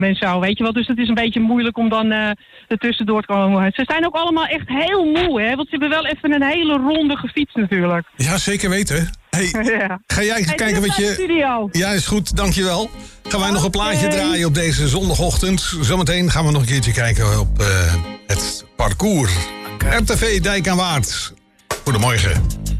en zo, weet je wel. Dus het is een beetje moeilijk om dan ertussendoor te komen. Ze zijn ook allemaal echt heel moe, hè. Want ze hebben wel even een hele ronde gefietst natuurlijk. Ja, zeker weten. Hey, Ja. ga jij eens kijken wat je... Studio. Ja, is goed, dankjewel. Gaan wij nog een plaatje draaien op deze zondagochtend. Zometeen gaan we nog een keertje kijken op het parcours. RTV Dijk en Waard. Goedemorgen.